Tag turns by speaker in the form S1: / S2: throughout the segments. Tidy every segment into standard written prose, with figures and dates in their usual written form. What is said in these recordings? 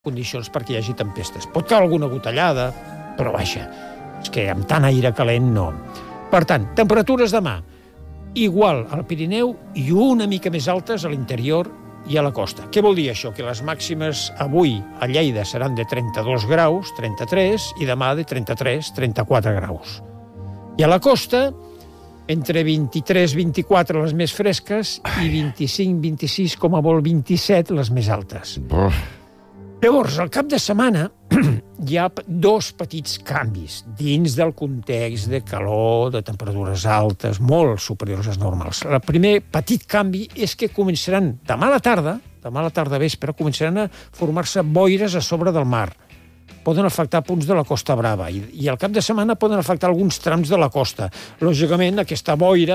S1: condicions perquè hi hagi tempestes. Pot caure alguna gotellada, però vaja, és que amb tant aire calent no. Per tant, temperatures demà, igual al Pirineu i una mica més altes a l'interior i a la costa. Què vol dir això? Que les màximes avui a Lleida seran de 32 graus, 33, i demà de 33, 34 graus. I a la costa, entre 23 i 24 les més fresques i 25, 26, com a vol 27 les més altes. Llavors, al cap de setmana hi ha dos petits canvis dins del context de calor, de temperatures altes, molt superiors als normals. El primer petit canvi és que començaran demà a la tarda vespre, començaran a formar-se boires a sobre del mar. Poden afectar punts de la Costa Brava i al cap de setmana poden afectar alguns trams de la costa. Lògicament, aquesta boira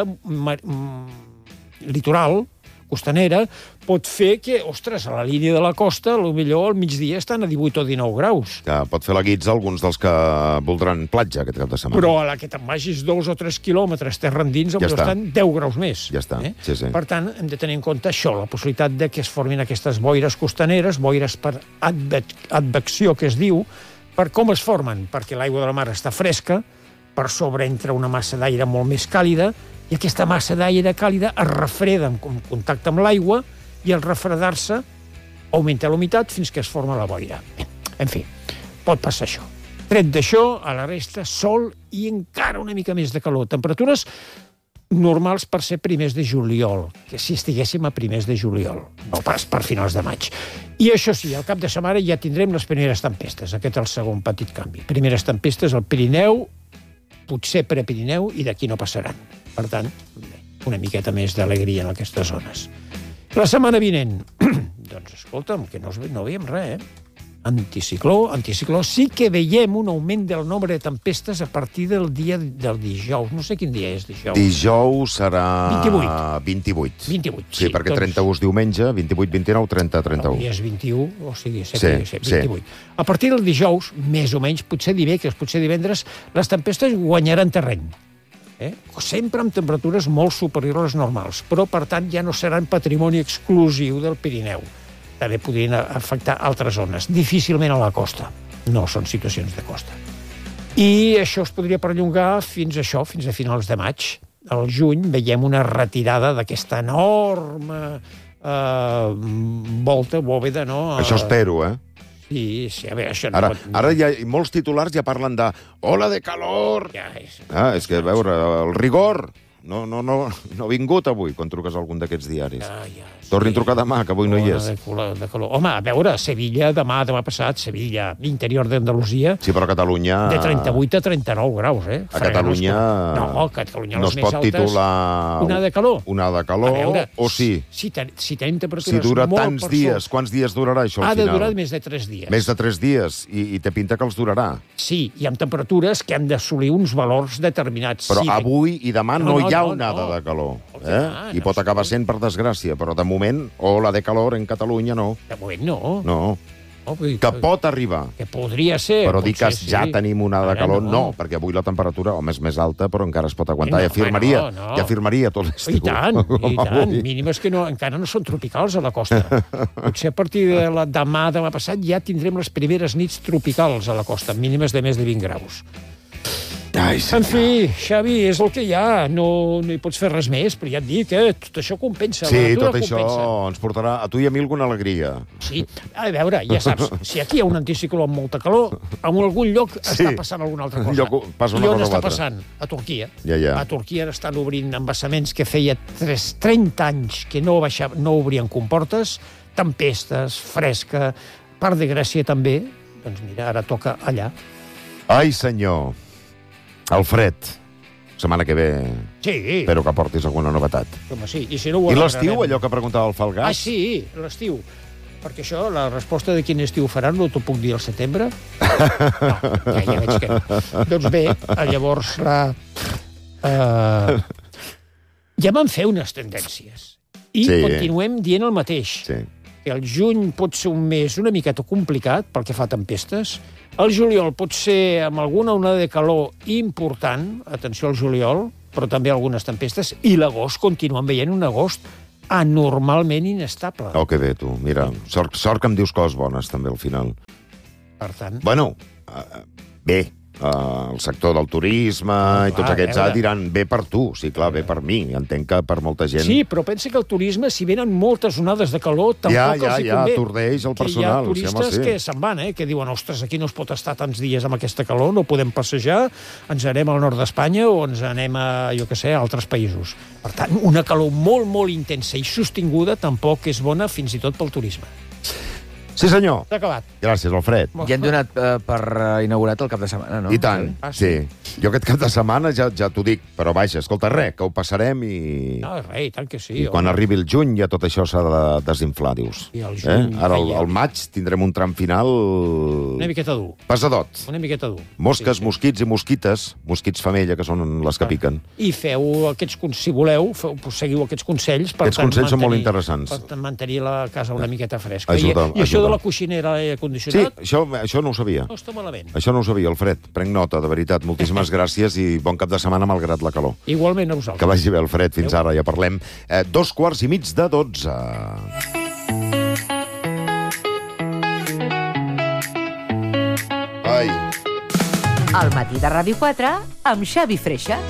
S1: litoral, costanera, pot fer que, ostres, a la línia de la costa, potser al migdia estan a 18 o 19 graus.
S2: Que pot fer la guitza alguns dels que voldran platja aquest cap de setmana.
S1: Però a la que te'n vagis 2 o 3 quilòmetres terra endins, ja estan 10 graus més.
S2: Ja està, sí.
S1: Per tant, hem de tenir en compte això, la possibilitat de que es formin aquestes boires costaneres, boires per advecció, que es diu, per com es formen? Perquè l'aigua de la mar està fresca, per sobre entra una massa d'aire molt més càlida, i aquesta massa d'aire càlida es refreda en contacte amb l'aigua i al refredar-se augmenta l'humitat fins que es forma la boira. En fi, pot passar això. Tret d'això, a la resta, sol i encara una mica més de calor. Temperatures normals per ser primers de juliol, que si estiguéssim a primers de juliol, no pas per finals de maig. I això sí, al cap de setmana ja tindrem les primeres tempestes. Aquest és el segon petit canvi. Primeres tempestes al Pirineu, potser Prepirineu, i d'aquí no passaran. Per tant, una miqueta més d'alegria en aquestes zones. La setmana vinent, doncs escolta'm, que no veiem res, Anticicló, sí que veiem un augment del nombre de tempestes a partir del dia del dijous. No sé quin dia és dijous.
S2: Dijous serà...
S1: 28.
S2: Sí, perquè 31 és diumenge, 28, 29, 30, 31.
S1: Avui és 21, o sigui, 28. A partir del dijous, més o menys, potser dimecres, potser divendres, les tempestes guanyaran terreny. Sempre amb temperatures molt superiors a les normals, però, per tant, ja no seran patrimoni exclusiu del Pirineu. També podrien afectar altres zones, difícilment a la costa. No són situacions de costa. I això es podria perllongar fins a finals de maig. Al juny veiem una retirada d'aquesta enorme bòveda, no?
S2: Això espero,
S1: Sí, a veure, això no pot...
S2: Ara molts titulars ja parlen de ola de calor. És que, a veure, el rigor... No ha vingut avui, quan truques a algun d'aquests diaris. Torni a trucar demà, que avui no hi és.
S1: De calor. Home, a veure, Sevilla, demà passat, Sevilla, interior d'Andalusia...
S2: Sí, però a Catalunya...
S1: De 38 a 39 graus,
S2: A Catalunya...
S1: No, a Catalunya
S2: no es pot titular...
S1: Una de calor.
S2: Una de calor, o sí.
S1: Si tenim temperatures
S2: si dura tants dies, quants dies durarà això al final?
S1: Ha de durar més de 3 dies.
S2: Més de 3 dies, i té pinta que els durarà.
S1: Sí, i amb temperatures que han d'assolir uns valors determinats.
S2: Però avui i demà no hi ha onada de calor. I pot acabar sent per desgràcia, però de moment, ola de calor en Catalunya no.
S1: De moment no.
S2: No. Que pot arribar.
S1: Que podria ser.
S2: Però dir que ja tenim onada de calor, no, perquè avui la temperatura, home, és més alta, però encara es pot aguantar. I afirmaria tot l'estiu.
S1: I tant. Mínimes que encara no són tropicals a la costa. Potser a partir de demà passat ja tindrem les primeres nits tropicals a la costa, mínimes de més de 20 graus. En fi, Xavi, és el que hi ha. No hi pots fer res més, però ja et dic que tot això compensa.
S2: Sí, tot això ens portarà a tu i a mi alguna alegria.
S1: Sí, a veure, ja saps, si aquí hi ha un anticicló amb molta calor, en algun lloc està passant alguna altra cosa. I on està passant? A Turquia. A Turquia estan obrint embassaments que feia 30 anys que no obrien comportes, tempestes, fresca, part de Grècia també. Doncs mira, ara toca allà.
S2: Ai, senyor. El fred, setmana que ve, espero que portis alguna novetat.
S1: Home, sí. I
S2: l'estiu, allò que preguntava el Falgàs?
S1: Sí, l'estiu. Perquè això, la resposta de quin estiu faran, no t'ho puc dir al setembre? No, ja veig que no. Doncs bé, llavors ja van fer unes tendències. I continuem dient el mateix. Que el juny pot ser un mes una miqueta complicat pel que fa a tempestes. El juliol pot ser amb alguna onada de calor important, atenció al juliol, però també algunes tempestes, i l'agost continuem veient un agost anormalment inestable.
S2: Oh, que bé, tu. Mira, sort que em dius coses bones, també, al final.
S1: Per tant...
S2: Bueno, bé, el sector del turisme i tots aquests diran bé per tu. Sí, clar, bé per mi. Entenc que per molta gent...
S1: Sí, però pensa que el turisme, si venen moltes onades de calor, tampoc els hi convé.
S2: Atordeix el personal.
S1: Que hi ha turistes que se'n van, que diuen, ostres, aquí no es pot estar tants dies amb aquesta calor, no podem passejar, ens anem al nord d'Espanya o ens anem a, jo què sé, a altres països. Per tant, una calor molt, molt intensa i sostinguda tampoc és bona fins i tot pel turisme.
S2: Sí, senyor.
S1: S'ha acabat.
S2: Gràcies, Alfred.
S3: Ja hem donat per inaugurat el cap de setmana, no?
S2: I tant, sí. Jo aquest cap de setmana ja t'ho dic, però vaja, escolta, res, que ho passarem i...
S1: No, res, tant que sí.
S2: I quan arribi el juny ja tot això s'ha de desinflar, dius.
S1: I el juny...
S2: Ara, al maig, tindrem un tram final...
S1: Una miqueta dur.
S2: Pesadot.
S1: Una miqueta dur.
S2: Mosques, mosquits i mosquites, mosquits femella, que són les que piquen.
S1: I feu aquests, si voleu, seguiu aquests consells per
S2: aquests consells són molt interessants.
S1: Per mantenir la casa una miqueta fresca.
S2: Ajuda.
S1: I això de la coixinera i condicionat...
S2: Sí, això no ho sabia.
S1: No està malament.
S2: Això no ho sabia, Alfred. Prenc nota, de veritat. Moltíssimes gràcies i bon cap de setmana malgrat la calor.
S1: Igualment a vosaltres.
S2: Que vagi bé, Alfred. Fins ara, ja parlem. 2:15 Ai.
S4: Al matí de Ràdio 4 amb Xavi Freixas.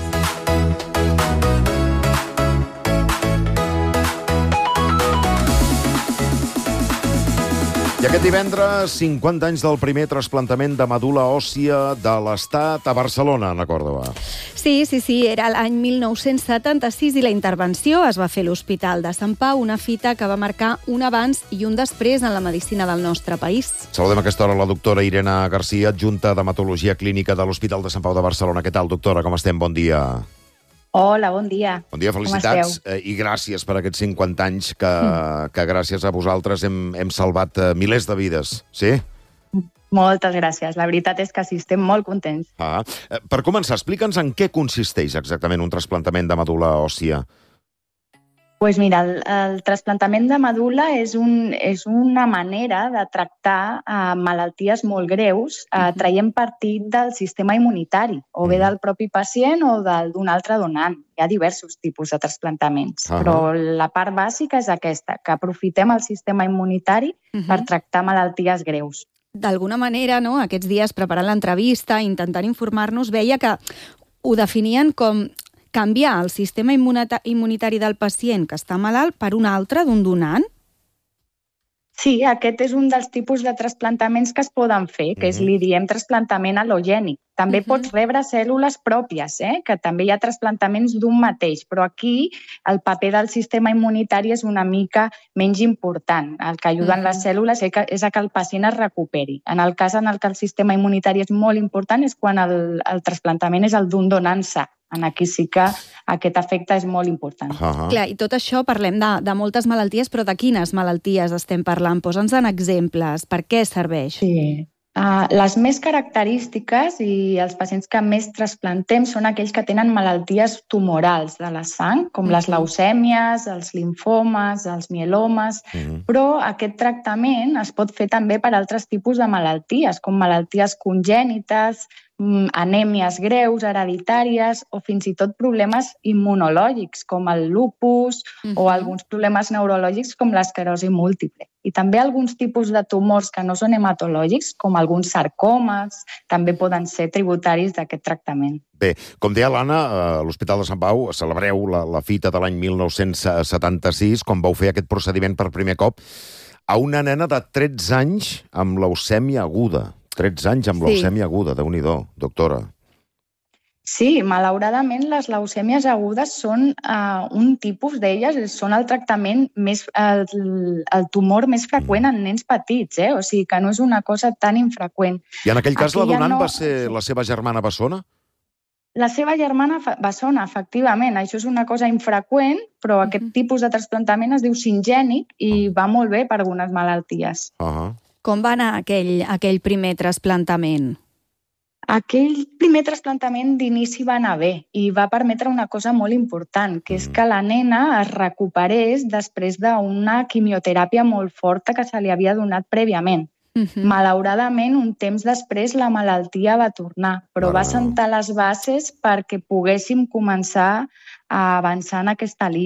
S2: I aquest divendres, 50 anys del primer trasplantament de medul·la òssia de l'Estat a Barcelona, Ana Còrdova.
S5: Sí, era l'any 1976 i la intervenció es va fer a l'Hospital de Sant Pau, una fita que va marcar un abans i un després en la medicina del nostre país.
S2: Saludem a aquesta hora la doctora Irene Garcia, adjunta d'Hematologia Clínica de l'Hospital de Sant Pau de Barcelona. Què tal, doctora? Com estem? Bon dia.
S6: Hola, bon dia.
S2: Bon dia, felicitats i gràcies per aquests 50 anys que gràcies a vosaltres hem salvat milers de vides, sí?
S6: Moltes gràcies. La veritat és que sí, estem molt contents.
S2: Per començar, explica'ns en què consisteix exactament un trasplantament de medul·la òssia.
S6: Doncs mira, el trasplantament de medul·la és una manera de tractar malalties molt greus traient partit del sistema immunitari, o bé del propi pacient o d'un altre donant. Hi ha diversos tipus de trasplantaments, però la part bàsica és aquesta, que aprofitem el sistema immunitari per tractar malalties greus.
S5: D'alguna manera, no, aquests dies preparant l'entrevista, intentant informar-nos, veia que ho definien com canviar el sistema immunitari del pacient que està malalt per un altre d'un donant?
S6: Sí, aquest és un dels tipus de trasplantaments que es poden fer, que li diem trasplantament al·logènic. També pots rebre cèl·lules pròpies, que també hi ha trasplantaments d'un mateix, però aquí el paper del sistema immunitari és una mica menys important. El que ajuden les cèl·lules és que el pacient es recuperi. En el cas en el que el sistema immunitari és molt important és quan el trasplantament és el d'un donant sa. Aquí sí que aquest efecte és molt important.
S5: Clar, i tot això parlem de moltes malalties, però de quines malalties estem parlant? Posa'ns en exemples. Per què serveix?
S6: Sí. Les més característiques i els pacients que més trasplantem són aquells que tenen malalties tumorals de la sang, com les leucèmies, els limfomes, els mielomes, però aquest tractament es pot fer també per altres tipus de malalties, com malalties congènites, anèmies greus, hereditàries o fins i tot problemes immunològics com el lupus o alguns problemes neurològics com l'esclerosi múltiple. I també alguns tipus de tumors que no són hematològics, com alguns sarcomes, també poden ser tributaris d'aquest tractament.
S2: Bé, com deia l'Anna, a l'Hospital de Sant Pau celebreu la fita de l'any 1976, quan vau fer aquest procediment per primer cop a una nena de 13 anys amb leucèmia aguda. 13 anys amb leucèmia aguda, Déu-n'hi-do, doctora.
S6: Sí, malauradament les leucèmies agudes són un tipus d'elles, són el tractament el tumor més freqüent en nens petits, o sigui que no és una cosa tan infreqüent.
S2: I en aquell cas la donant va ser la seva germana bessona?
S6: La seva germana bessona, efectivament. Això és una cosa infreqüent, però aquest tipus de trasplantament es diu singènic i va molt bé per algunes malalties.
S5: Com va anar aquell primer trasplantament?
S6: Aquell primer trasplantament d'inici va anar bé i va permetre una cosa molt important, que és que la nena es recuperés després d'una quimioteràpia molt forta que se li havia donat prèviament. Malauradament, un temps després la malaltia va tornar, però va sentar les bases perquè poguéssim començar a avançar en aquesta línia.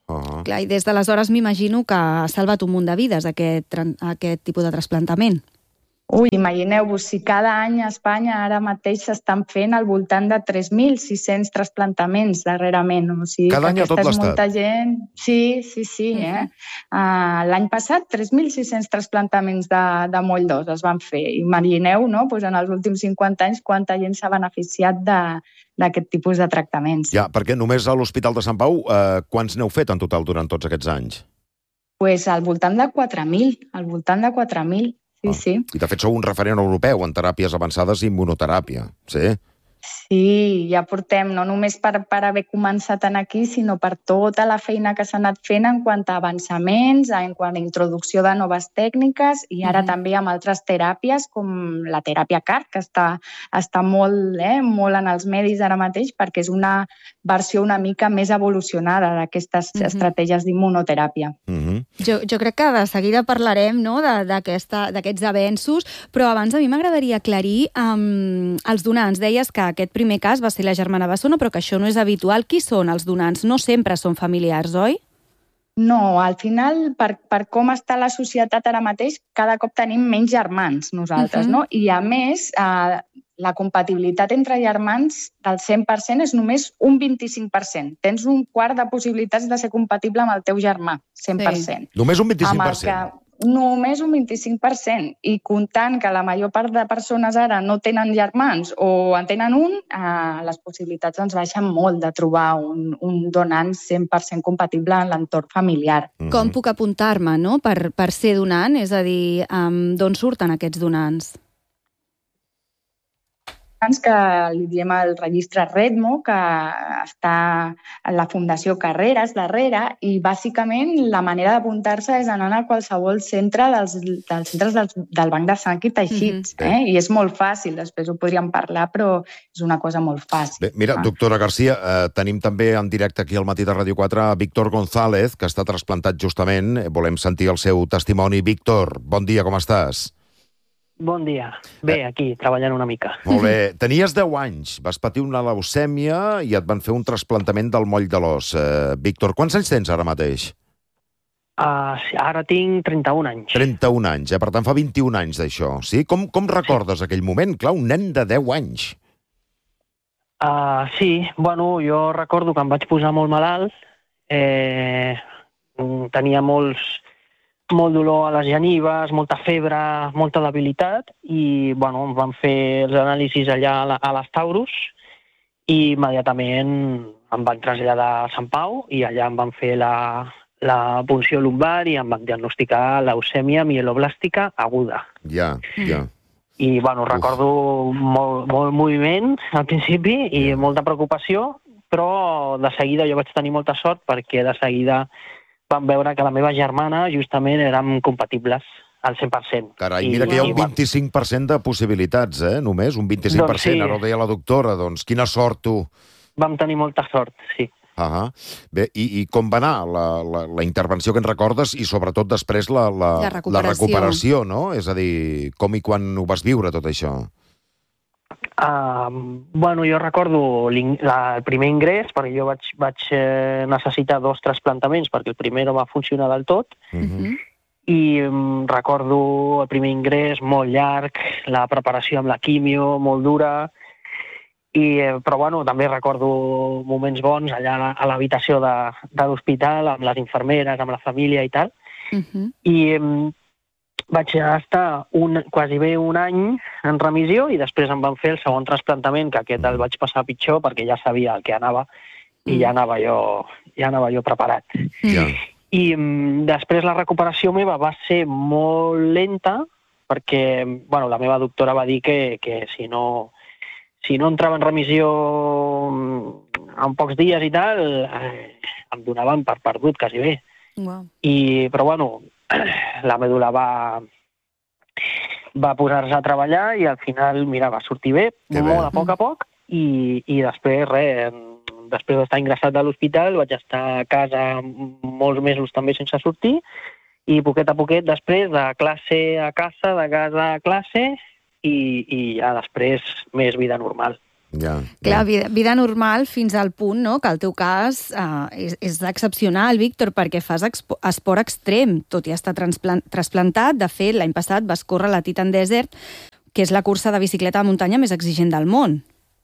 S5: Clar, i des d'aleshores m'imagino que ha salvat un munt de vides aquest tipus de trasplantament.
S6: Ui, imagineu-vos, si cada any a Espanya ara mateix s'estan fent al voltant de 3.600 trasplantaments darrerament. O sigui,
S2: cada any a tot l'Estat?
S6: Molta gent... Sí. L'any passat, 3.600 trasplantaments de moll d'os es van fer. Imagineu, no?, en els últims 50 anys, quanta gent s'ha beneficiat d'aquest tipus de tractaments.
S2: Ja, perquè només a l'Hospital de Sant Pau, quants n'heu fet en total durant tots aquests anys?
S6: Al voltant de 4.000, Sí.
S2: I de fet sou un referent europeu en teràpies avançades i immunoteràpia, sí?
S6: Sí, ja portem, no només per haver començat aquí, sinó per tota la feina que s'ha anat fent en quant a avançaments, en quant a introducció de noves tècniques i ara també amb altres teràpies com la teràpia CAR, que està molt en els medis ara mateix perquè és una versió una mica més evolucionada d'aquestes estratègies d'immunoteràpia.
S5: Jo crec que de seguida parlarem, no?, d'aquests avenços, però abans a mi m'agradaria aclarir els donants. Deies que aquest primer cas va ser la germana Bessona, però que això no és habitual. Qui són els donants? No sempre són familiars, oi?
S6: No, al final, per com està la societat ara mateix, cada cop tenim menys germans nosaltres, no? I a més, la compatibilitat entre germans del 100% és només un 25%. Tens un quart de possibilitats de ser compatible amb el teu germà, 100%.
S2: Sí. Només un 25%?
S6: Només un 25%. I comptant que la major part de persones ara no tenen germans o en tenen un, les possibilitats ens baixen molt de trobar un donant 100% compatible en l'entorn familiar.
S5: Com puc apuntar-me, no?, per ser donant? És a dir, d'on surten aquests donants?
S6: Que li diem el registre Redmo, que està a la Fundació Carreras darrere, i bàsicament la manera d'apuntar-se és anant a qualsevol centre dels centres del Banc de Sang i Teixits. I és molt fàcil, després ho podríem parlar, però és una cosa molt fàcil.
S2: Bé, mira, doctora Garcia, tenim també en directe aquí al Matí de Ràdio 4 a Víctor González, que està trasplantat justament. Volem sentir el seu testimoni. Víctor, bon dia, com estàs?
S7: Bon dia. Bé, aquí, treballant una mica.
S2: Molt bé. Tenies 10 anys, vas patir una leucèmia i et van fer un trasplantament del moll de l'os. Víctor, quants anys tens ara mateix?
S7: Ara tinc 31 anys.
S2: 31 anys, per tant fa 21 anys d'això, sí? Com recordes aquell moment? Clar, un nen de 10 anys.
S7: Sí, bueno, jo recordo que em vaig posar molt malalt, tenia molt dolor a les genives, molta febre, molta debilitat, i bueno, em van fer els anàlisis allà a les Taurus i immediatament em van traslladar a Sant Pau i allà em van fer la punció lumbar i em van diagnosticar leucèmia mieloblàstica aguda.
S2: Ja.
S7: I bueno, recordo molt moviment al principi i molta preocupació, però de seguida jo vaig tenir molta sort perquè de seguida vam veure que la meva germana justament érem compatibles al 100%.
S2: Carai, mira que hi ha un 25% de possibilitats, només, un 25%. Doncs sí. Ara ho deia la doctora, doncs quina sort, tu.
S7: Vam tenir molta sort, sí.
S2: Bé, i com va anar la intervenció que ens recordes i sobretot després la recuperació, no? És a dir, com i quan ho vas viure, tot això?
S7: Bueno, jo recordo el primer ingrés, perquè jo vaig necessitar 2 trasplantaments perquè el primer no va funcionar del tot, i recordo el primer ingrés molt llarg, la preparació amb la quimio molt dura, però bueno, també recordo moments bons allà a l'habitació de l'hospital, amb les infermeres, amb la família i tal, i vaig estar quasi bé un any en remissió i després em van fer el segon trasplantament, que aquest el vaig passar pitjor perquè ja sabia el que anava i ja anava jo preparat. I després la recuperació meva va ser molt lenta perquè bueno, la meva doctora va dir que si no entrava en remissió en pocs dies i tal, em donaven per perdut quasi bé. Però bueno, la mèdula va posar-se a treballar i al final, mira, va sortir bé, molt a poc, i després, després d'estar ingressat a l'hospital, vaig estar a casa molts mesos també sense sortir, i poquet a poquet després, de classe a casa, de casa a classe, i ja després més vida normal.
S5: Clar, vida normal fins al punt, no?, que el teu cas és excepcional, Víctor, perquè fas esport extrem, tot i estar trasplantat. De fet, l'any passat vas córrer la Titan Desert, que és la cursa de bicicleta de muntanya més exigent del món.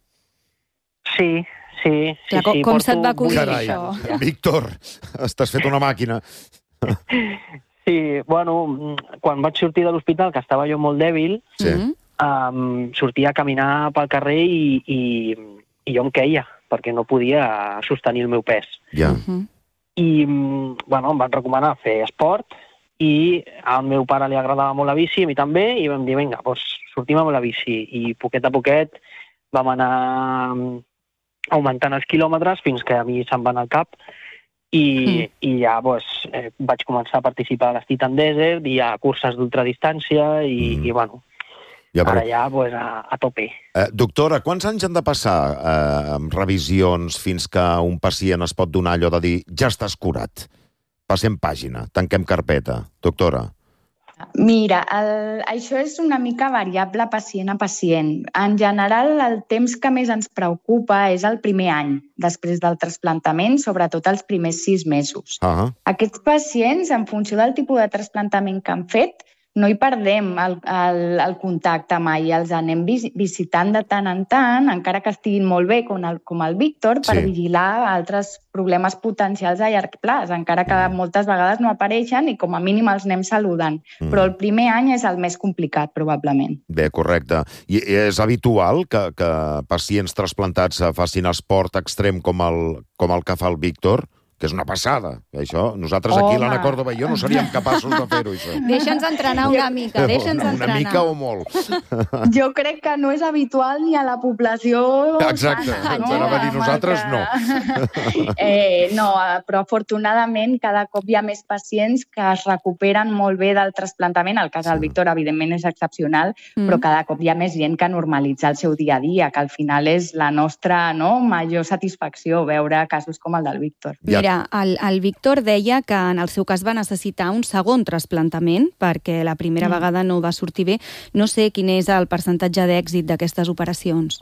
S7: Sí.
S5: Clar, com se't va acollir això?
S2: Víctor, t'has fet una màquina.
S7: Sí, bueno, quan vaig sortir de l'hospital, que estava jo molt dèbil, sortia a caminar pel carrer i jo em queia, perquè no podia sostenir el meu pes. I, bueno, em van recomanar fer esport i al meu pare li agradava molt la bici, a mi també, i vam dir, vinga, doncs sortim amb la bici. I poquet a poquet vam anar augmentant els quilòmetres fins que a mi se'm va anar al cap i ja vaig començar a participar a les Titan Desert i a curses d'ultradistància i bueno, ara ja a tope.
S2: Doctora, quants anys han de passar amb revisions fins que un pacient es pot donar allò de dir ja estàs curat? Passem pàgina, tanquem carpeta. Doctora.
S6: Mira, això és una mica variable pacient a pacient. En general, el temps que més ens preocupa és el primer any després del trasplantament, sobretot els primers 6 mesos. Aquests pacients, en funció del tipus de trasplantament que han fet, no hi perdem el contacte mai. Els anem visitant de tant en tant, encara que estiguin molt bé, com el Víctor, per vigilar altres problemes potencials a llarg plaç, encara que moltes vegades no apareixen i com a mínim els anem saludant. Però el primer any és el més complicat, probablement.
S2: Bé, correcte. I és habitual que pacients trasplantats facin esport extrem com el que fa el Víctor? Que és una passada, això. Nosaltres aquí, l'Anna Còrdova i jo, no seríem capaços de fer-ho, això.
S5: Deixa'ns entrenar una mica,
S2: Una mica o molt.
S6: Jo crec que no és habitual ni a la població...
S2: Exacte, ens anava a dir nosaltres, no.
S6: No, però afortunadament cada cop hi ha més pacients que es recuperen molt bé del trasplantament. El cas del Víctor, evidentment, és excepcional, però cada cop hi ha més gent que normalitza el seu dia a dia, que al final és la nostra major satisfacció veure casos com el del Víctor.
S5: Mira, el Víctor deia que en el seu cas va necessitar un segon trasplantament perquè la primera vegada no va sortir bé. No sé quin és el percentatge d'èxit d'aquestes operacions.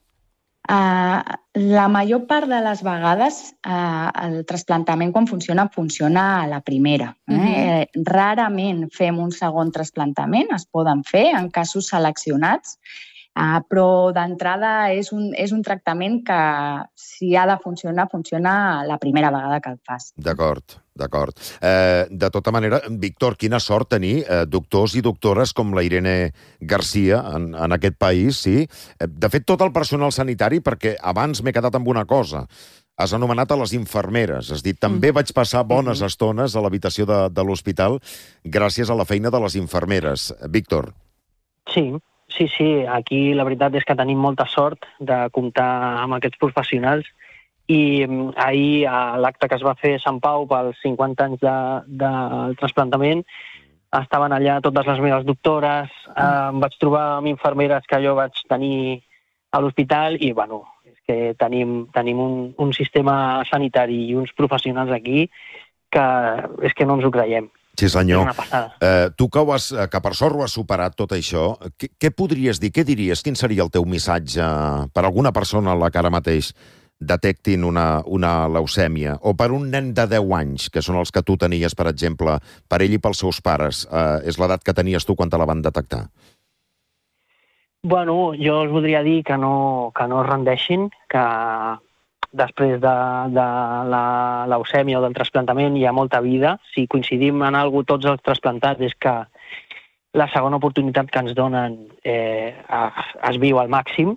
S6: La major part de les vegades el trasplantament quan funciona a la primera. Rarament fem un segon trasplantament, es poden fer en casos seleccionats, però d'entrada és un tractament que si ha de funcionar, funciona la primera vegada que el fas.
S2: D'acord. De tota manera, Víctor, quina sort tenir doctors i doctores com la Irene Garcia en aquest país, sí? De fet, tot el personal sanitari, perquè abans m'he quedat amb una cosa. Has anomenat a les infermeres. Has dit, també vaig passar bones estones a l'habitació de l'hospital gràcies a la feina de les infermeres. Víctor.
S7: Sí, aquí la veritat és que tenim molta sort de comptar amb aquests professionals i ahir a l'acte que es va fer a Sant Pau pels 50 anys del trasplantament estaven allà totes les meves doctores, em vaig trobar amb infermeres que jo vaig tenir a l'hospital i, bueno, és que tenim un sistema sanitari i uns professionals aquí que és que no ens ho creiem.
S2: Sí, senyor.
S7: És una passada.
S2: Tu que per sort ho has superat tot això, què podries dir, què diries, quin seria el teu missatge per alguna persona a la que ara mateix detectin una leucèmia, o per un nen de 10 anys, que són els que tu tenies, per exemple, per ell i pels seus pares, és l'edat que tenies tu quan te la van detectar?
S7: Bueno, jo els voldria dir que no es rendeixin, que després de la leucèmia o del trasplantament hi ha molta vida. Si coincidim en alguna cosa tots els trasplantats és que la segona oportunitat que ens donen es viu al màxim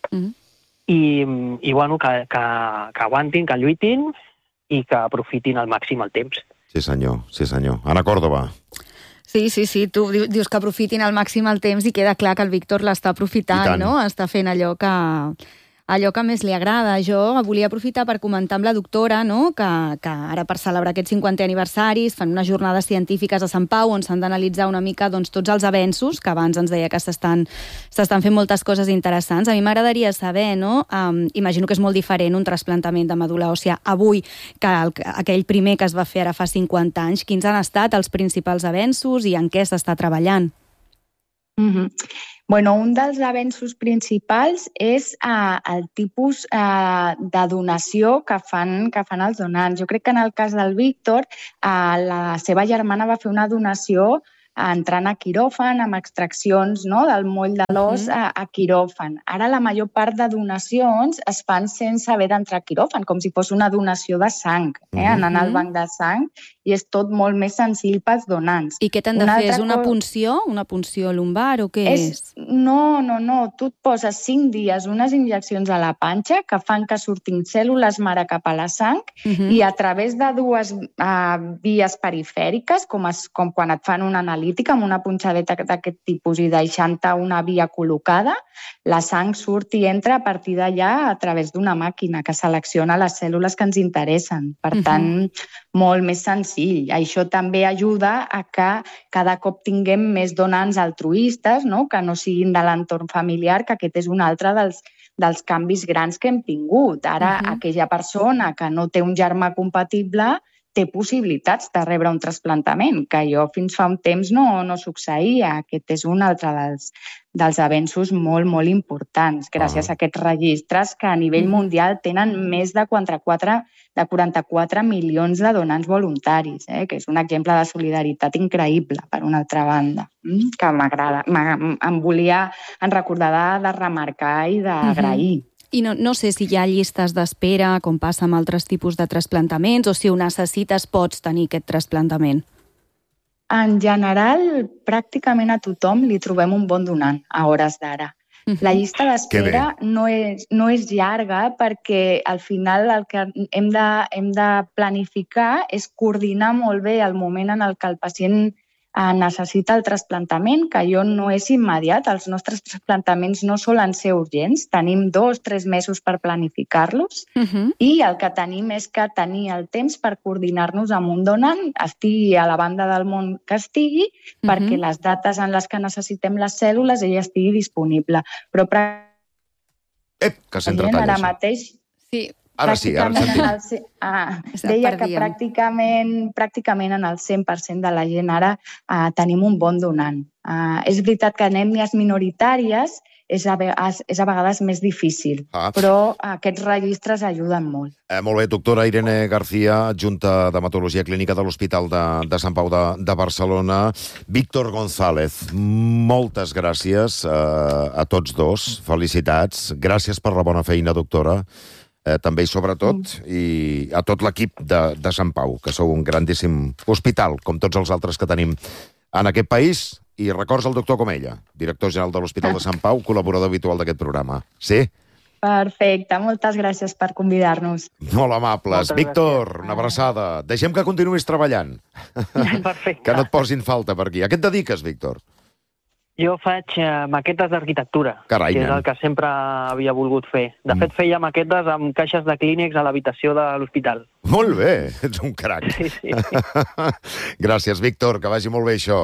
S7: i bueno, que aguantin, que lluitin i que aprofitin al màxim el temps.
S2: Sí, senyor. Anna Còrdova.
S5: Sí, tu dius que aprofitin al màxim el temps i queda clar que el Víctor l'està aprofitant, no? Està fent allò que més li agrada. Jo volia aprofitar per comentar amb la doctora, no?, que ara per celebrar aquests 50è aniversaris fan unes jornades científiques a Sant Pau on s'han d'analitzar una mica tots els avenços, que abans ens deia que s'estan fent moltes coses interessants. A mi m'agradaria saber, no?, imagino que és molt diferent un trasplantament de medul·la òssia avui que aquell primer que es va fer ara fa 50 anys. Quins han estat els principals avenços i en què s'està treballant?
S6: Bueno, un dels avenços principals és el tipus de donació que fan els donants. Jo crec que en el cas del Víctor, la seva germana va fer una donació entrant a quiròfan, amb extraccions del moll de l'os a quiròfan. Ara la major part de donacions es fan sense haver d'entrar a quiròfan, com si fos una donació de sang, anant al banc de sang, i és tot molt més senzill pels donants.
S5: I què t'han de fer? És una punció? Una punció lumbar o què és?
S6: No. Tu et poses 5 dies unes injeccions a la panxa que fan que surtin cèl·lules mare cap a la sang i a través de 2 vies perifèriques, com quan et fan una analítica amb una punxadeta d'aquest tipus i deixant-te una via col·locada, la sang surt i entra a partir d'allà a través d'una màquina que selecciona les cèl·lules que ens interessen. Per tant, molt més senzill. Això també ajuda a que cada cop tinguem més donants altruistes, que no siguin de l'entorn familiar, que aquest és un altre dels canvis grans que hem tingut. Ara, aquella persona que no té un germà compatible té possibilitats de rebre un trasplantament, que jo fins fa un temps no succeïa. Aquest és un altre dels avenços molt, molt importants, gràcies a aquests registres que a nivell mundial tenen més de 44 milions de donants voluntaris, que és un exemple de solidaritat increïble, per una altra banda, que m'agrada. Em volia recordar de remarcar i d'agrair.
S5: I no sé si hi ha llistes d'espera, com passa amb altres tipus de trasplantaments, o si ho necessites pots tenir aquest trasplantament.
S6: En general, pràcticament a tothom li trobem un bon donant a hores d'ara. La llista d'espera no és llarga perquè al final el que hem de planificar és coordinar molt bé el moment en el que el pacient necessita el trasplantament, que allò no és immediat. Els nostres trasplantaments no solen ser urgents. Tenim 2-3 mesos per planificar-los i el que tenim és que tenir el temps per coordinar-nos amb un donant, estigui a la banda del món que estigui, perquè les dates en les que necessitem les cèl·lules ella estigui disponible. Però
S2: que s'entretalla
S6: ara mateix...
S2: Sí. Ara sí, ara sentim.
S6: Deia que pràcticament en el 100% de la gent ara tenim un bon donant. És veritat que en ètnies minoritàries és a vegades més difícil, però aquests registres ajuden molt.
S2: Molt bé, doctora Irene García, adjunta d'Hematologia Clínica de l'Hospital de Sant Pau de Barcelona. Víctor González, moltes gràcies a tots dos. Felicitats. Gràcies per la bona feina, doctora. També i sobretot, i a tot l'equip de Sant Pau, que sou un grandíssim hospital, com tots els altres que tenim en aquest país. I records el doctor Comella, director general de l'Hospital de Sant Pau, col·laborador habitual d'aquest programa. Sí?
S6: Perfecte, moltes gràcies per convidar-nos.
S2: Molt amables. Víctor, una abraçada. Deixem que continuïs treballant.
S7: Perfecte.
S2: Que no et posin falta per aquí. A què et dediques, Víctor?
S7: Jo faig maquetes d'arquitectura, que és el que sempre havia volgut fer. De fet, feia maquetes amb caixes de clínex a l'habitació de l'hospital.
S2: Molt bé, ets un crac.
S7: Sí.
S2: Gràcies, Víctor, que vagi molt bé això.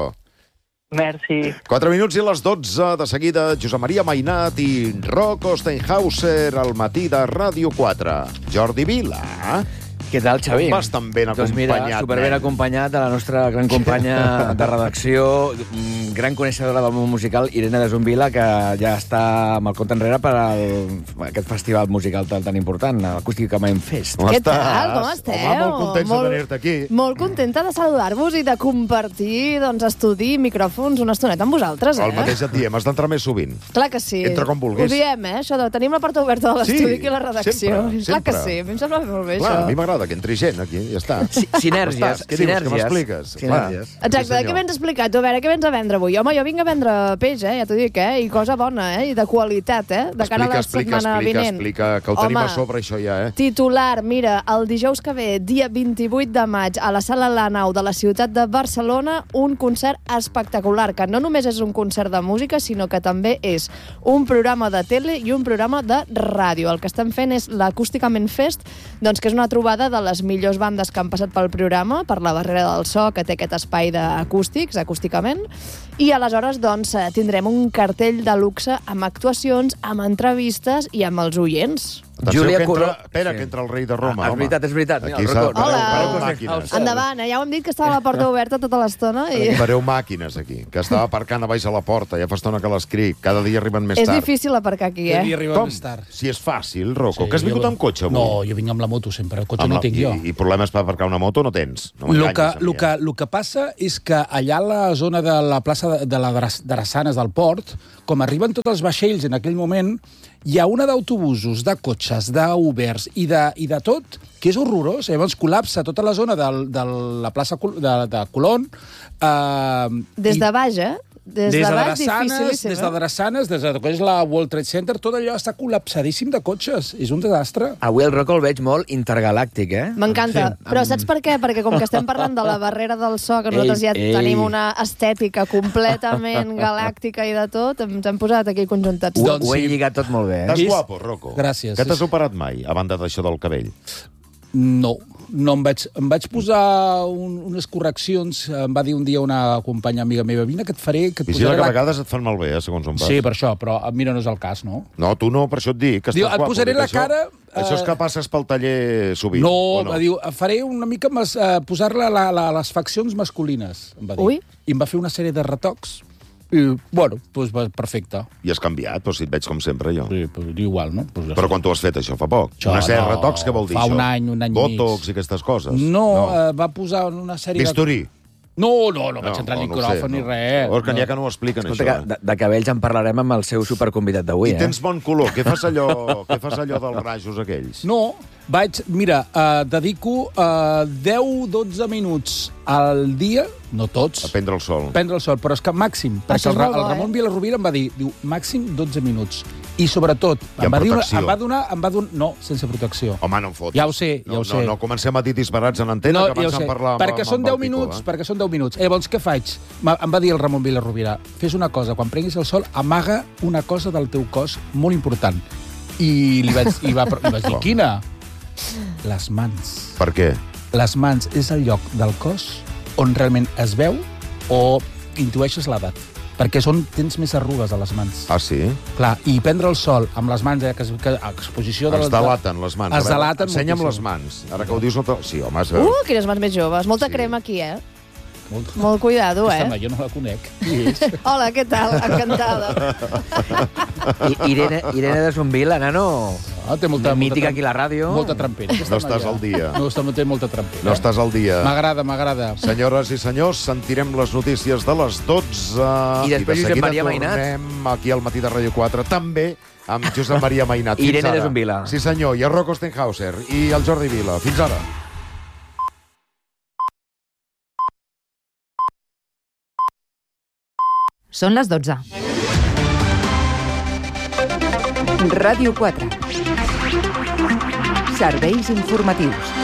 S7: Merci.
S2: 4 minuts i les 12, de seguida, Josep Maria Mainat i Rocco Steinhauser al matí de Ràdio 4. Jordi Vila.
S3: Què tal, Xavi?
S2: Com vas tan ben acompanyat?
S3: Doncs mira, superben acompanyat de la nostra gran companya de redacció, gran coneixedora del món musical, Irene de Zumbila, que ja està amb el compte enrere per aquest festival musical tan important, l'Acústicament Fest.
S8: Què tal? Com esteu?
S2: Home, molt contents de tenir-te aquí.
S8: Molt contenta de saludar-vos i de compartir estudi i micròfons una estoneta amb vosaltres.
S2: El mateix et diem, has d'entrar més sovint.
S8: Clar que sí.
S2: Entra com vulguis.
S8: Ho diem, això de tenim la porta oberta de l'estudi i la redacció.
S2: Sempre.
S8: Clar que sí, a mi em sembla molt bé,
S2: Clar,
S8: això.
S2: a mi m'agrada que entri gent aquí, ja està.
S3: Sinergies.
S2: Què dius, que m'expliques?
S8: Exacte, de què vens a explicar? Tu, a veure, què vens a vendre avui? Home, jo vinc a vendre peix, ja t'ho dic, i cosa bona, i de qualitat, de cara a la setmana vinent.
S2: Explica, que ho tenim a sobre, això ja,
S8: Titular, mira, el dijous que ve, dia 28 de maig, a la Sala La Nau de la ciutat de Barcelona, un concert espectacular, que no només és un concert de música, sinó que també és un programa de tele i un programa de ràdio. El que estem fent és l'Acústicament Fest, doncs que és una trobada de les millors bandes que han passat pel programa, per la barrera del so, que té aquest espai d'acústics, acústicament, I aleshores, doncs, tindrem un cartell de luxe amb actuacions, amb entrevistes i amb els oients.
S2: Atenció, espera, que entra el rei de Roma.
S3: És veritat.
S2: Aquí pareu màquines.
S8: Endavant, ja ho hem dit que estava la porta oberta tota l'estona.
S2: Pareu màquines aquí, que estava aparcant a baix a la porta, ja fa estona que l'escric, cada dia arriben més tard.
S8: És difícil aparcar aquí,
S2: Com? Si és fàcil, Rocco, que has vingut amb cotxe avui?
S9: No, jo vinc amb la moto sempre, el cotxe no tinc jo.
S2: I problemes per aparcar una moto no tens?
S9: El que passa és que allà a la zona de la plaça de la Drassanes del port, com arriben tots els vaixells en aquell moment, hi ha una d'autobusos, de cotxes, d'Ubers i de tot, que és horrorós. Llavors col·lapsa tota la zona de la plaça de Colón.
S8: Des de baix, Des de
S9: Drassanes, des de que és la World Trade Center, tot allò està col·lapsadíssim de cotxes. És un desastre.
S3: Avui el Rocco el veig molt intergalàctic,
S8: M'encanta. Sí. Però saps per què? Perquè com que estem parlant de la barrera del so, que nosaltres ja tenim una estètica completament galàctica i de tot, ens hem posat aquí conjuntats.
S3: Ho he lligat tot molt bé.
S2: Estàs guapo, Rocco.
S9: Gràcies.
S2: Que t'has operat mai, a banda d'això del cabell?
S9: No em vaig posar unes correccions. Em va dir un dia una companya amiga meva, vine que et faré...
S2: Vigila que a vegades et fan malbé, segons on vas.
S9: Sí, per això, però mira, no és el cas, no?
S2: No, tu no, per això et dic, que estàs guapo.
S9: Et posaré la cara...
S2: Això és que passes pel taller sovint.
S9: No, va dir, faré una mica posar-la les faccions masculines, em va dir. I em va fer una sèrie de retocs. I, bueno, doncs perfecte.
S2: I has canviat, però si et veig com sempre, jo.
S9: Sí, però igual, no?
S2: Però quan t'ho has fet, això? Fa poc? Una sèrie de retocs, què vol dir
S9: això?
S2: Fa
S9: un any i mig.
S2: Botox i aquestes coses?
S9: No, va posar una sèrie
S2: Bisturí?
S9: No vaig entrar en micròfon ni res.
S2: O que n'hi ha que no ho expliquen, això.
S3: De cabells en parlarem amb el seu superconvidat d'avui,
S2: I tens bon color. Què fas allò dels rajos aquells?
S9: No, dedico 10-12 minuts al dia, no tots,
S2: a prendre el sol.
S9: Però és que màxim, perquè el Ramon Vilarrovira em va dir, màxim 12 minuts. I sobretot, em va donar... No, sense protecció.
S2: Home, no em fotis.
S9: Ja ho sé.
S2: No comencem a dir disbarats en antena, que abans en parlar
S9: perquè són 10 minuts, perquè són 10 minuts. Llavors, què faig? Em va dir el Ramon Vilarrovira, fes una cosa, quan prenguis el sol, amaga una cosa del teu cos molt important. I li vaig dir, quina? Les mans.
S2: Per què?
S9: Les mans és el lloc del cos on realment es veu o intueixes l'edat. Perquè tens més arrugues a les mans.
S2: Ah, sí?
S9: Clar, i prendre el sol amb les mans, que exposició de...
S2: Es delaten les mans.
S9: Es delaten moltíssim.
S2: Ensenya'm les mans. Ara que ho dius... Sí, home...
S8: Quines mans més joves. Molta crema aquí, Molt cuidado,
S9: Aquesta jo no la conec.
S8: Hola, què tal? Encantada.
S3: Irene de Zumbil, nano...
S9: Té molta
S3: mítica aquí a la ràdio.
S9: Molta trampera.
S2: No estàs al dia.
S9: No, té molta trampera.
S2: No estàs al dia.
S9: M'agrada.
S2: Senyores i senyors, sentirem les notícies de les 12.
S3: I després Josep Maria Mainat.
S2: Tornem aquí al Matí de Ràdio 4, també amb Josep Maria Mainat.
S3: Irene de Zumbil.
S2: Sí, senyor, i el Rocco Stenhauser i el Jordi Vila. Fins ara.
S4: Són les 12. Ràdio 4. Serveis informatius.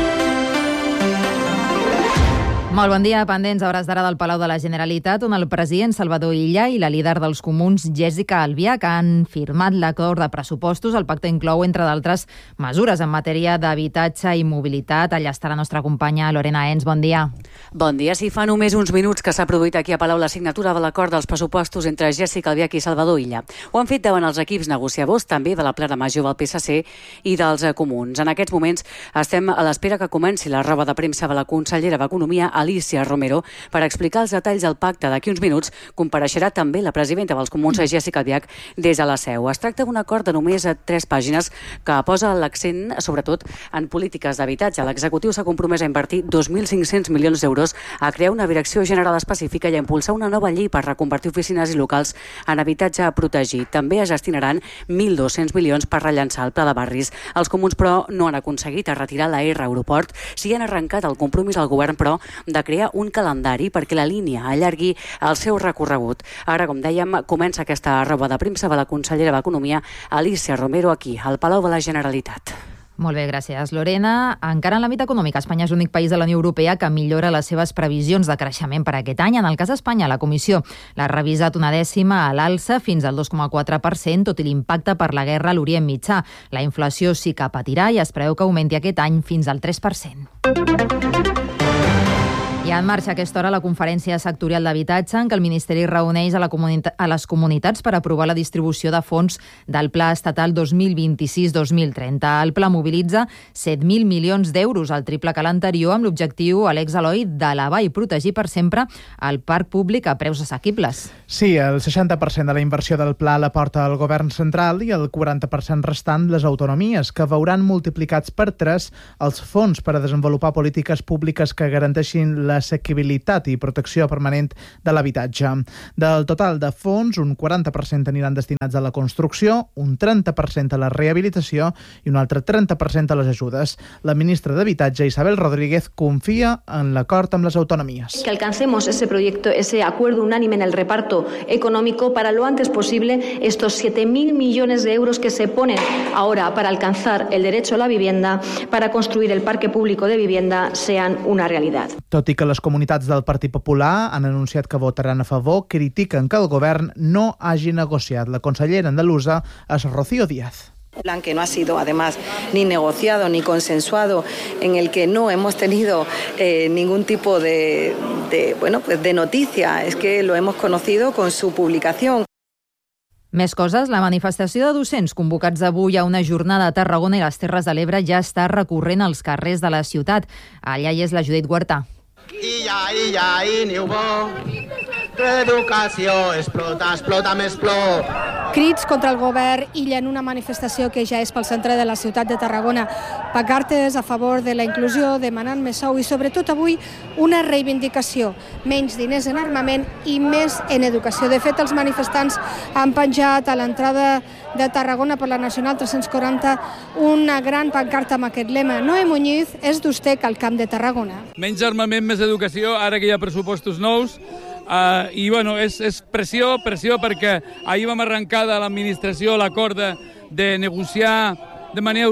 S4: Molt bon dia, pendents a hores d'ara del Palau de la Generalitat, on el president Salvador Illa i la líder dels comuns, Jéssica Albiach, han firmat l'acord de pressupostos. El pacte inclou, entre d'altres, mesures en matèria d'habitatge i mobilitat. Allà està la nostra companya Lorena Ens. Bon dia.
S10: Bon dia. Sí, fa només uns minuts que s'ha produït aquí a Palau la signatura de l'acord dels pressupostos entre Jéssica Albiach i Salvador Illa. Ho han fet davant els equips negociadors, també de la plena major del PSC i dels comuns. En aquests moments estem a l'espera que comenci la roda de premsa de la consellera d'Economia, Alicia Romero, per explicar els detalls del pacte. D'aquí uns minuts compareixerà també la presidenta dels comuns, Jéssica Albiach, des de la seu. Es tracta d'un acord de només 3 pàgines que posa l'accent, sobretot, en polítiques d'habitatge. L'executiu s'ha compromès a invertir 2.500 milions d'euros, a crear una direcció general específica i a impulsar una nova llei per reconvertir oficines i locals en habitatge protegit. També es destinaran 1.200 milions per rellançar el pla de barris. Els comuns, però, no han aconseguit retirar la R Aeroport. Sí han arrencat el compromís al govern, però, de crear un calendari perquè la línia allargui el seu recorregut. Ara, com dèiem, comença aquesta roda de premsa de la consellera d'Economia, Alicia Romero, aquí, al Palau de la Generalitat.
S4: Molt bé, gràcies, Lorena. Encara en l'àmbit econòmic, Espanya és l'únic país de la Unió Europea que millora les seves previsions de creixement per aquest any. En el cas d'Espanya, la Comissió l'ha revisat una dècima a l'alça fins al 2,4%, tot i l'impacte per la guerra a l'Orient Mitjà. La inflació sí que patirà i es preveu que augmenti aquest any fins al 3%. I en marxa a aquesta hora la conferència sectorial d'habitatge en què el Ministeri reuneix a les comunitats per aprovar la distribució de fons del Pla Estatal 2026-2030. El pla mobilitza 7.000 milions d'euros, el triple que l'anterior, amb l'objectiu, Alex Eloi, d'elevar i protegir per sempre el parc públic a preus assequibles.
S11: Sí, el 60% de la inversió del pla la porta el govern central i el 40% restant les autonomies, que veuran multiplicats per 3 els fons per a desenvolupar polítiques públiques que garanteixin l'assequibilitat i protecció permanent de l'habitatge. Del total de fons, un 40% aniran destinats a la construcció, un 30% a la rehabilitació i un altre 30% a les ajudes. La ministra d'Habitatge, Isabel Rodríguez, confia en l'acord amb les autonomies.
S12: Que alcancemos ese proyecto, ese acuerdo unánime en el reparto económico para lo antes posible estos 7.000 millones de euros que se ponen ahora para alcanzar el derecho a la vivienda, para construir el parque público de vivienda, sean una realidad.
S11: Tot i que les comunitats del Partit Popular han anunciat que votaran a favor, critiquen que el govern no hagi negociat. La consellera andalusa és Rocío Díaz.
S13: Plan que no ha sido además ni negociado ni consensuado, en el que no hemos tenido ningún tipo de noticia, es que lo hemos conocido con su publicación.
S4: Més coses, la manifestació de docents convocats avui a una jornada a Tarragona i les Terres de l'Ebre ja està recorrent als carrers de la ciutat. Allà hi és la Judit Huerta.
S14: L'educació explota més plor.
S15: Crits contra el govern i en una manifestació que ja és pel centre de la ciutat de Tarragona. Pancartes a favor de la inclusió, demanant més sou i sobretot avui una reivindicació. Menys diners en armament i més en educació. De fet, els manifestants han penjat a l'entrada de Tarragona per la Nacional 340 una gran pancarta amb aquest lema. Noé Muñiz és d'Ustec al Camp de Tarragona.
S16: Menys armament, més educació, ara que hi ha pressupostos nous. I bueno, és pressió perquè ahir vam arrencar de l'administració l'acord de negociar de manera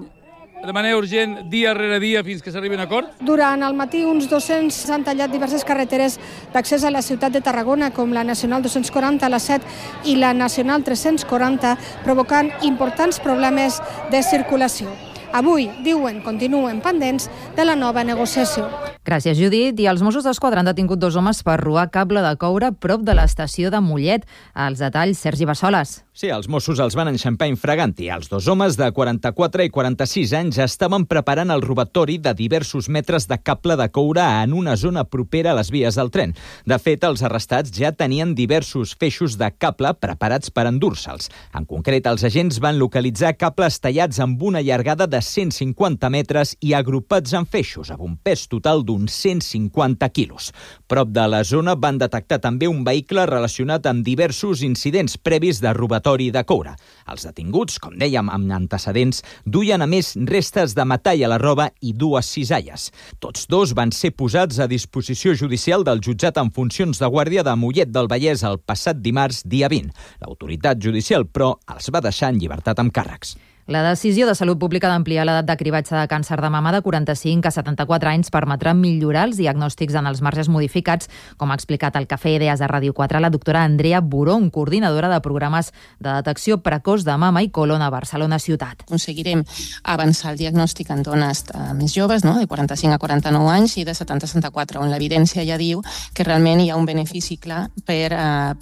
S16: urgent dia rere dia fins que s'arribi a un acord.
S15: Durant el matí uns 200 han tallat diverses carreteres d'accés a la ciutat de Tarragona, com la Nacional 240, la 7 i la Nacional 340, provocant importants problemes de circulació. Avui, diuen, continuen pendents de la nova negociació.
S4: Gràcies, Judit. I els Mossos d'Esquadra han detingut 2 homes per robar cable de coure prop de l'estació de Mollet. Els detalls, Sergi Bassoles.
S17: Sí, els Mossos els van enxampar infraganti. Els 2 homes de 44 i 46 anys estaven preparant el robatori de diversos metres de cable de coure en una zona propera a les vies del tren. De fet, els arrestats ja tenien diversos feixos de cable preparats per endur-se'ls. En concret, els agents van localitzar cables tallats amb una llargada de 150 metres i agrupats en feixos, amb un pes total d'uns 150 quilos. Prop de la zona van detectar també un vehicle relacionat amb diversos incidents previs de robatori de coure. Els detinguts, com dèiem, amb antecedents, duien a més restes de metall a la roba i 2 cisalles. Tots 2 van ser posats a disposició judicial del jutjat en funcions de guàrdia de Mollet del Vallès el passat dimarts, dia 20. L'autoritat judicial, però, els va deixar en llibertat amb càrrecs.
S4: La decisió de Salut Pública d'ampliar l'edat de cribatge de càncer de mama de 45 a 74 anys permetrà millorar els diagnòstics en els marges modificats, com ha explicat al Cafè Idees de Ràdio 4 la doctora Andrea Burón, coordinadora de programes de detecció precoç de mama i colon a Barcelona ciutat.
S18: Aconseguirem avançar el diagnòstic en dones més joves, no? De 45 a 49 anys i de 70 a 74, on l'evidència ja diu que realment hi ha un benefici clar per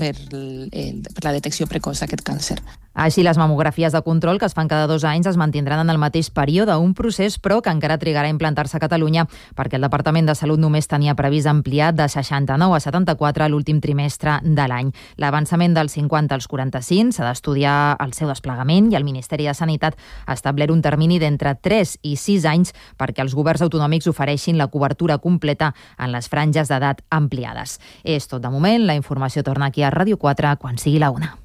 S18: la detecció precoç d'aquest càncer.
S4: Així, les mamografies de control, que es fan cada 2 anys, es mantindran en el mateix període, un procés, però, que encara trigarà a implantar-se a Catalunya, perquè el Departament de Salut només tenia previst ampliar de 69 a 74 l'últim trimestre de l'any. L'avançament dels 50 als 45 s'ha d'estudiar el seu desplegament i el Ministeri de Sanitat ha establert un termini d'entre 3 i 6 anys perquè els governs autonòmics ofereixin la cobertura completa en les franges d'edat ampliades. És tot de moment. La informació torna aquí a Ràdio 4 quan sigui la 1.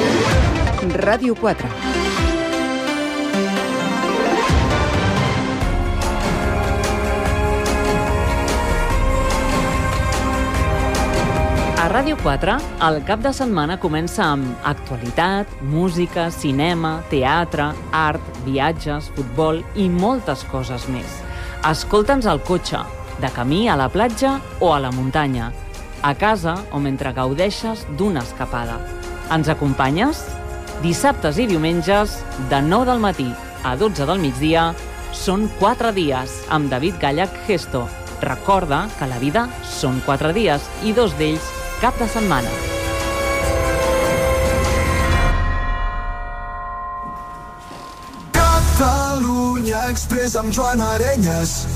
S19: Ràdio 4.
S20: A Ràdio 4, el cap de setmana comença amb actualitat, música, cinema, teatre, art, viatges, futbol i moltes coses més. Escolta'ns al cotxe, de camí a la platja o a la muntanya, a casa o mentre gaudeixes d'una escapada. Ens acompanyes? Dissabtes i diumenges, de 9 del matí a 12 del migdia, són 4 dies amb David Gallach Gesto, Recorda que la vida són 4 dies i 2 d'ells cap de setmana.
S21: Catalunya Express amb Joan Arenyes.